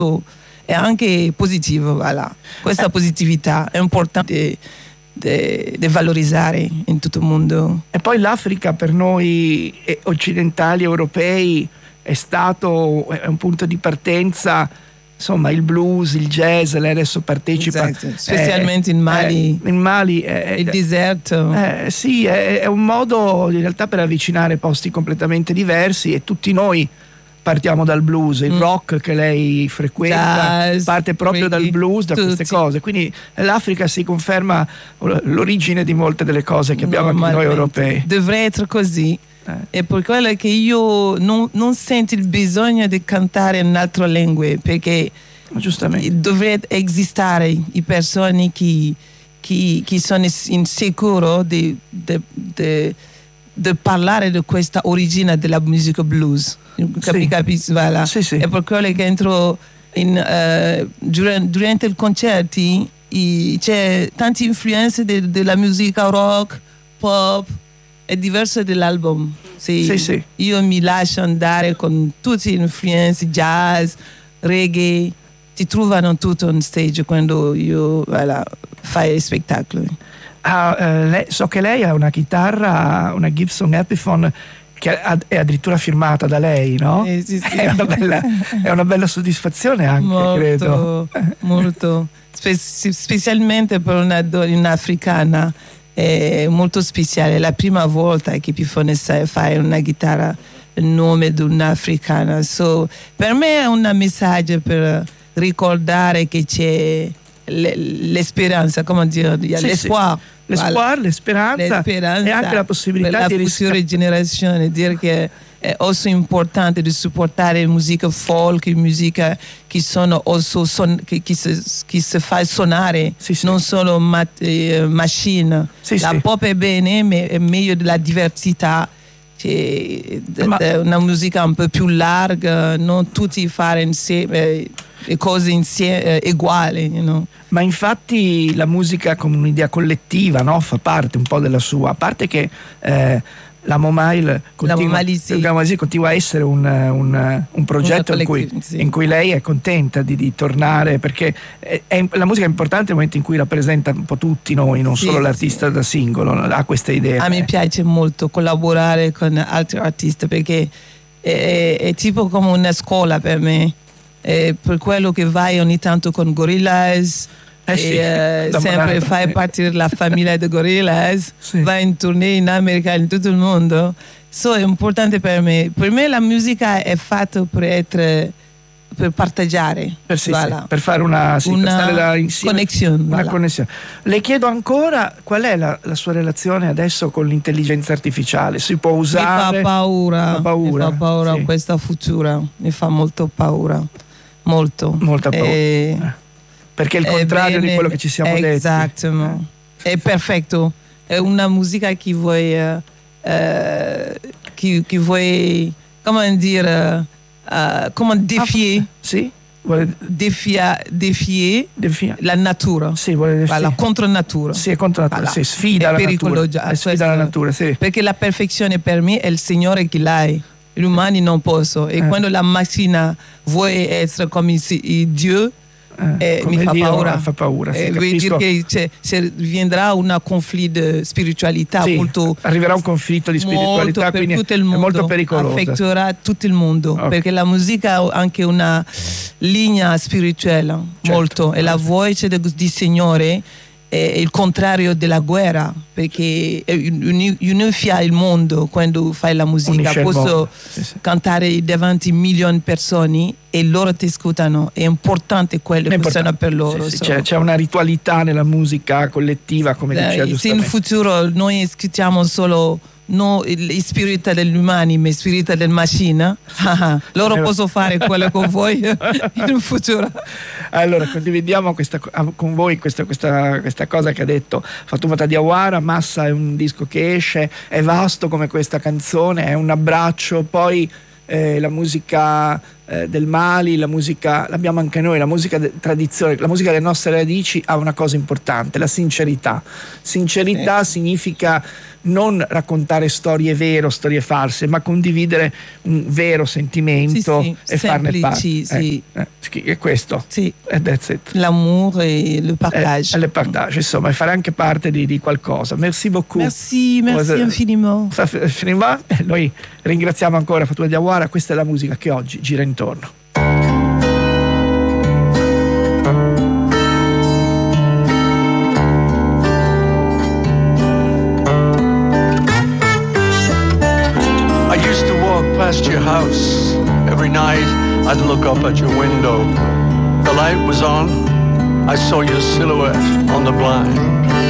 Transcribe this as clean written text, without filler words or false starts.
è anche positivo, voilà. Questa positività è importante da valorizzare in tutto il mondo. E poi l'Africa per noi occidentali, europei, è un punto di partenza. Insomma, il blues, il jazz, lei adesso partecipa. Esatto. Specialmente in Mali. In Mali il deserto. Sì, è un modo in realtà per avvicinare posti completamente diversi, e tutti noi partiamo dal blues. Il rock che lei frequenta Jazz, parte proprio reggae, dal blues, da queste cose. Quindi l'Africa si conferma l'origine di molte delle cose che abbiamo anche noi europei. Dovrebbe essere così. È per quello che io non sento il bisogno di cantare in altre lingue, perché giustamente dovrebbero esistere i persone che sono insicure di parlare di questa origine della musica blues. Capisci? Voilà. Sì. È per quello che entro durante i concerti c'è tante influenze della musica rock, pop. È diverso dall'album. Sì. Io mi lascio andare con tutte le influenze, jazz, reggae, ti trovano tutto on stage quando io fai spettacoli. So che lei ha una chitarra, una Gibson Epiphone, che è addirittura firmata da lei, no? Sì. È una bella soddisfazione anche, molto, credo. Molto. Specialmente per una africana. È molto speciale, è la prima volta che Epiphone fa una chitarra il nome di un'africana. Per me è un messaggio per ricordare che c'è l'esperanza, come dire, l'espoir. L'esperanza e anche la possibilità per la futura generazione, dire che è also importante di supportare musica folk, musica che sono also che si fa suonare, non solo machine. La pop è bene, ma è meglio della diversità. Una musica un po' più larga, non tutti fare insieme le cose insieme uguali, Ma infatti la musica come un'idea collettiva, no? Fa parte un po' della sua, a parte che la Momail continua a essere un progetto in cui lei è contenta di tornare, perché la musica è importante nel momento in cui rappresenta un po' tutti noi, non solo l'artista da singolo, ha questa idea. A me piace molto collaborare con altri artisti, perché è tipo come una scuola per me, per quello che vai ogni tanto con Gorillaz. Sempre fai parte della famiglia di Gorillaz, vai in tournée in America, in tutto il mondo. È importante per me. Per me la musica è fatta per parteggiare, per fare una connessione. Una connessione. Le chiedo ancora qual è la sua relazione adesso con l'intelligenza artificiale? Si può usare? Mi fa paura questa futura, mi fa molto paura. Molta paura. Perché è il contrario di quello che ci siamo detti. Esatto. È perfetto. È una musica che vuoi come dire, come defier. Defier la natura. La contronatura. Sì, è contro la natura. Sfida la natura. Sfida la natura, sì. Perché la perfezione per me è il Signore che l'hai. Gli umani non possono. E quando la macchina vuole essere come Dio, mi fa paura. Vuol dire che vendrà un conflitto di spiritualità molto. Arriverà un conflitto di spiritualità, quindi tutto il mondo, è molto pericoloso. Affetterà tutto il mondo, perché la musica ha anche una linea spirituale, molto. E la voce di Signore è il contrario della guerra, perché unifia il mondo quando fai la musica. Posso cantare davanti a milioni di persone e loro ti ascoltano, è importante quello che funziona per loro. C'è una ritualità nella musica collettiva, come diceva giustamente. Se in futuro noi ascoltiamo solo il spirito degli umani, ma il spirito del macchina, loro possono fare quello che vuoi in futuro. Allora condividiamo con voi questa cosa che ha detto Fatoumata Diawara. Massa è un disco che esce, è vasto come questa canzone, è un abbraccio, poi la musica del Mali, la musica, l'abbiamo anche noi, la musica tradizione, la musica delle nostre radici ha una cosa importante, la sincerità. Sincerità significa non raccontare storie vere o storie false, ma condividere un vero sentimento e farne parte. È questo. Sì. That's it. L'amour e le partage. Le partage, insomma, e fare anche parte di qualcosa. Merci beaucoup. Merci infiniment. Noi ringraziamo ancora Fatou Diawara, questa è la musica che oggi gira intorno. Past your house every night, I'd look up at your window. The light was on, I saw your silhouette on the blind.